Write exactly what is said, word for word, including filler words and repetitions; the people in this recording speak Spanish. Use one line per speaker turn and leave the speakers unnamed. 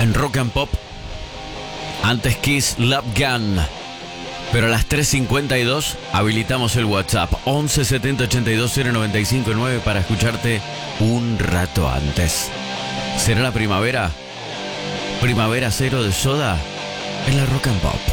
en Rock and Pop. Antes Kiss, Love Gun. Pero a las tres cincuenta y dos habilitamos el WhatsApp once setenta ochenta y dos cero noventa y cinco nueve para escucharte un rato antes. ¿Será la primavera? Primavera Cero de Soda en la Rock and Pop.